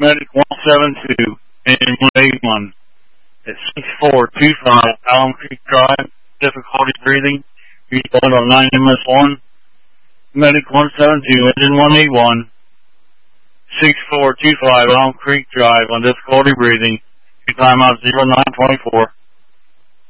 Medic 172, engine 181. At 6425 Alum Creek Drive, difficulty breathing, respond on 9MS1. Medic 172, engine 181. 6425 Alum Creek Drive on difficulty breathing. Time out 0924.